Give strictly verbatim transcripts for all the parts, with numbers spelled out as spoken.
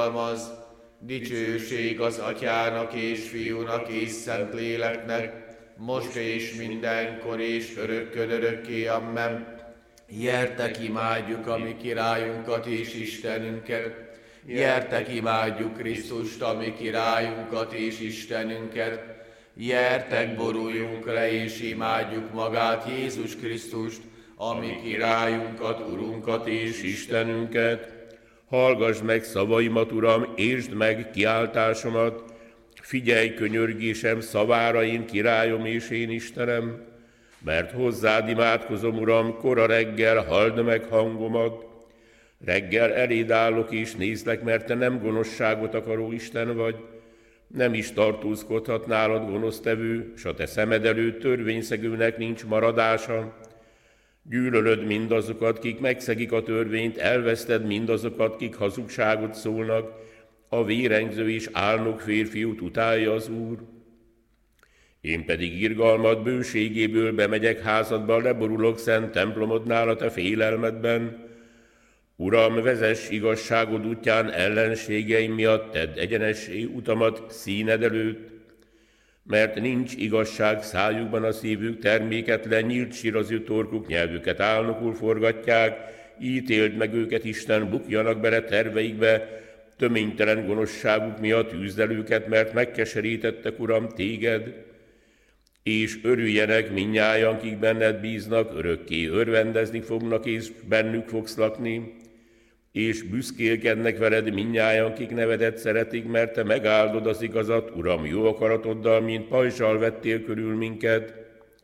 Az dicsőség az Atyának és Fiúnak és Szentléleknek, most és mindenkor és örökkön örökké. Amen. Gyertek, imádjuk a mi királyunkat és Istenünket. Gyertek, imádjuk Krisztust, a mi királyunkat és Istenünket. Gyertek, boruljunk le és imádjuk magát, Jézus Krisztust, a mi királyunkat, Urunkat és Istenünket. Hallgass meg szavaimat, Uram, értsd meg kiáltásomat, figyelj könyörgésem szavára, én királyom és én Istenem, mert hozzád imádkozom, Uram, kora reggel, halld meg hangomat. Reggel eléd állok és nézlek, mert te nem gonoszságot akaró Isten vagy, nem is tartózkodhat nálad gonosztevő, s a te szemed előtt törvényszegőnek nincs maradása. Gyűlölöd mindazokat, kik megszegik a törvényt, elveszted mindazokat, kik hazugságot szólnak, a vérengző és álnok férfiút utálja az Úr. Én pedig irgalmad bőségéből bemegyek házadba, leborulok szent templomodnál a te félelmedben. Uram, vezess igazságod útján ellenségeim miatt, tedd egyenessé utamat színed előtt, mert nincs igazság szájukban, a szívük terméketlen, nyílt sír az ő torkuk, nyelvüket álnokul forgatják, ítéld meg őket, Isten, bukjanak bele terveikbe, töménytelen gonoszságuk miatt űzd el őket, mert megkeserítettek, Uram, téged, és örüljenek mindnyájan, kik benned bíznak, örökké örvendezni fognak, és bennük fogsz lakni, és büszkélkednek veled mindnyájan, kik nevedet szeretik, mert te megáldod az igazat, Uram, jó akaratoddal, mint pajzsal vettél körül minket.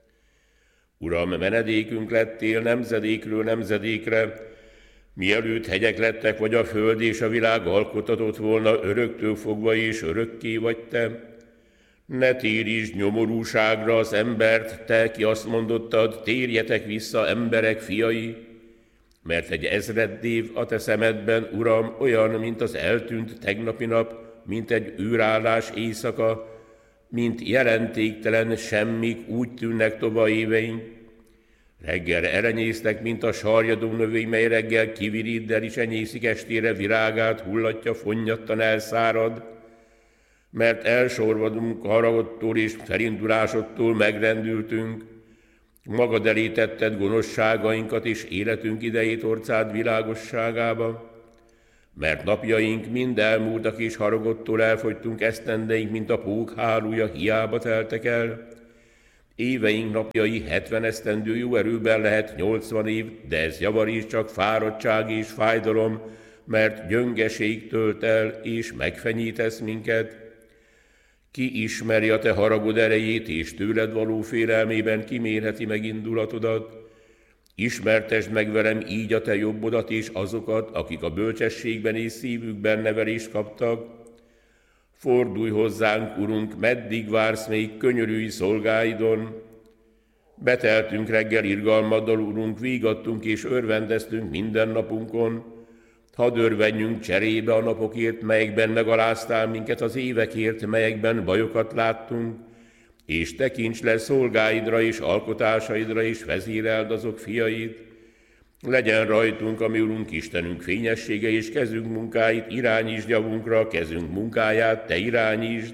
Uram, menedékünk lettél nemzedékről nemzedékre, mielőtt hegyek lettek, vagy a föld és a világ alkotatott volna, öröktől fogva és örökké vagy te. Ne térítsd nyomorúságra az embert, te, ki azt mondottad, térjetek vissza, emberek fiai, mert egy ezred év a te szemedben, Uram, olyan, mint az eltűnt tegnapi nap, mint egy űrállás éjszaka, mint jelentéktelen semmik, úgy tűnnek tovább éveink. Reggelre elenyésznek, mint a sarjadó növény, mely reggel kivirít, de is enyészik, estére virágát hullatja, fonnyattan elszárad, mert elsorvadunk haragodtól és felindulásodtól megrendültünk. Magad elé tetted gonoszságainkat és életünk idejét orcád világosságába, mert napjaink mind elmúltak és haragodtól elfogytunk, esztendeink, mint a pók hálója, hiába teltek el. Éveink napjai hetven esztendő, jó erőben lehet nyolcvan év, de ez javarís csak fáradtság és fájdalom, mert gyöngeség tölt el és megfenyítesz minket. Ki ismeri a te haragod erejét, és tőled való félelmében kimérheti meg indulatodat? Ismertesd meg velem így a te jobbodat és azokat, akik a bölcsességben és szívükben nevelést kaptak. Fordulj hozzánk, Urunk, meddig vársz még, könyörülj szolgáidon? Beteltünk reggel irgalmaddal, Urunk, vígattunk és örvendeztünk minden napunkon. Hadd örvenjünk cserébe a napokért, melyekben megaláztál minket, az évekért, melyekben bajokat láttunk, és tekints le szolgáidra és alkotásaidra, és vezéreld azok fiait. Legyen rajtunk, ami Urunk Istenünk fényessége, és kezünk munkáit irányítsd javunkra, kezünk munkáját te irányítsd.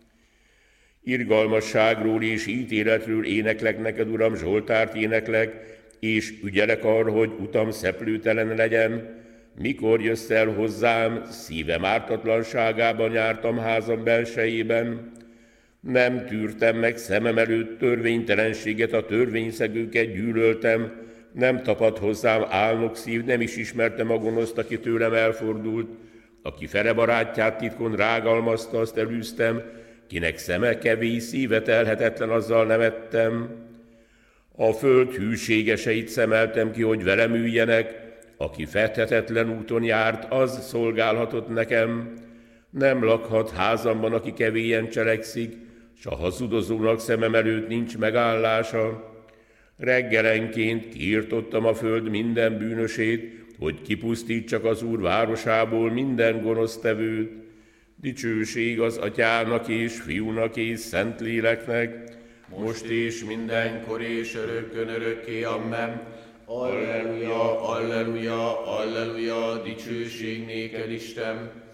Irgalmasságról és ítéletről éneklek neked, Uram, zsoltárt éneklek, és ügyelek arra, hogy utam szeplőtelen legyen. Mikor jössz el hozzám, szívem ártatlanságában jártam házam belsejében. Nem tűrtem meg szemem előtt törvénytelenséget, a törvényszegőket gyűlöltem, nem tapadt hozzám álnok szív, nem is ismertem a gonoszt, aki tőlem elfordult. Aki fele barátját titkon rágalmazta, azt elűztem, kinek szeme kevés, szíve telhetetlen, azzal nevettem. A föld hűségeseit szemeltem ki, hogy velem üljenek, aki fethetetlen úton járt, az szolgálhatott nekem. Nem lakhat házamban, aki kevélyen cselekszik, s a hazudozónak szemem előtt nincs megállása. Reggelenként kiirtottam a föld minden bűnösét, hogy kipusztítsak az Úr városából minden gonosztevőt. Dicsőség az Atyának és Fiúnak és Szentléleknek, most és mindenkor és örökkön örökké. Amen. Alleluja, alleluja, alleluja, dicsőség néked, Isten!